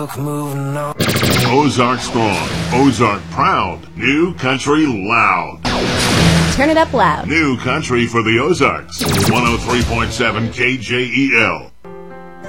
Moving on. Ozark strong, Ozark proud, new country loud. Turn it up loud. New country for the Ozarks. 103.7 KJEL.